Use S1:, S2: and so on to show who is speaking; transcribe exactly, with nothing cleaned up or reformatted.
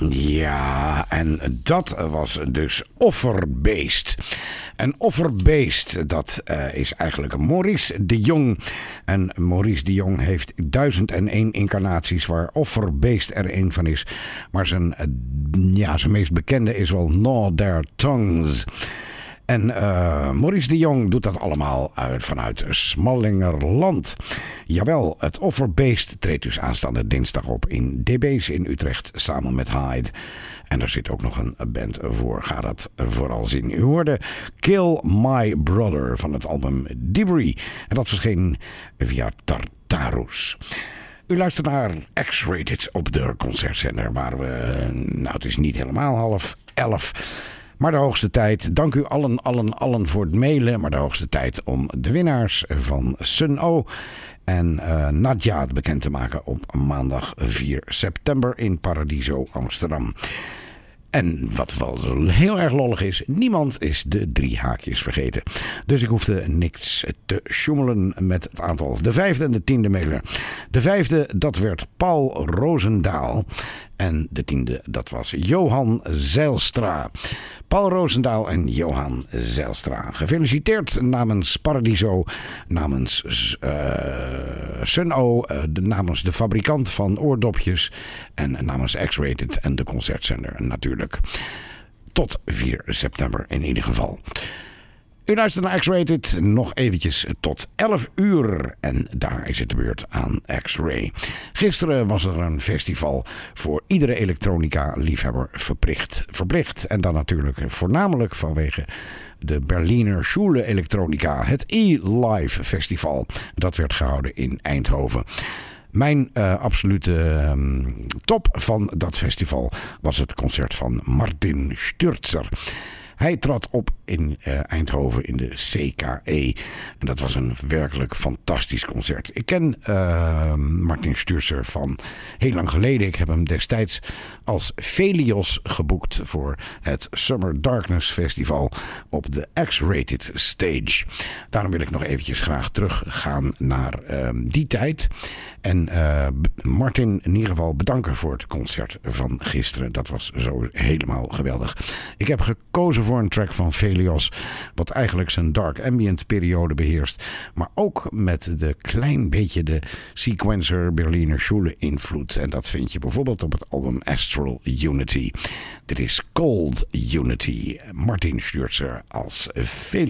S1: Ja, en dat was dus Offerbeest. En Offerbeest, dat uh, is eigenlijk Maurice de Jong. En Maurice de Jong heeft duizend en één incarnaties waar Offerbeest er een van is. Maar zijn, uh, ja, zijn meest bekende is wel Gnaw Their Tongues. En uh, Maurice de Jong doet dat allemaal uit, vanuit Smallingerland. Jawel, het Offerbeest treedt dus aanstaande dinsdag op in D B's in Utrecht samen met Hyde. En er zit ook nog een band voor. Ga dat vooral zien. U hoorde Kill My Brother van het album Debris. En dat verscheen via Tartarus. U luistert naar X-Rated op de concertzender. Waar we, nou het is niet helemaal half elf... Maar de hoogste tijd, dank u allen, allen, allen voor het mailen. Maar de hoogste tijd om de winnaars van Sun O en uh, Nadja bekend te maken op maandag vier september in Paradiso Amsterdam. En wat wel heel erg lollig is, niemand is de drie haakjes vergeten. Dus ik hoefde niks te sjoemelen met het aantal. De vijfde en de tiende mailer. De vijfde, dat werd Paul Roosendaal. En de tiende, dat was Johan Zijlstra. Paul Roosendaal en Johan Zijlstra. Gefeliciteerd namens Paradiso, namens uh, Sun O, uh, de, namens de fabrikant van oordopjes en namens X-Rated en de concertzender natuurlijk. Tot vier september in ieder geval. U luistert naar X-Rated nog eventjes tot elf uur. En daar is het de beurt aan X-Ray. Gisteren was er een festival voor iedere elektronica-liefhebber verplicht. verplicht. En dan natuurlijk voornamelijk vanwege de Berliner Schule Elektronica. Het E-Live Festival. Dat werd gehouden in Eindhoven. Mijn uh, absolute um, top van dat festival was het concert van Martin Sturzer. Hij trad op in uh, Eindhoven in de C K E. En dat was een werkelijk fantastisch concert. Ik ken uh, Martin Sturzer van heel lang geleden. Ik heb hem destijds als Velios geboekt voor het Summer Darkness Festival op de X-Rated Stage. Daarom wil ik nog eventjes graag teruggaan naar uh, die tijd. En uh, Martin in ieder geval bedanken voor het concert van gisteren. Dat was zo helemaal geweldig. Ik heb gekozen voor een track van Velios, wat eigenlijk zijn dark ambient periode beheerst, maar ook met de klein beetje de sequencer Berliner Schule invloed. En dat vind je bijvoorbeeld op het album Astral Unity. Dit is Cold Unity. Martin Sturzer als Velios.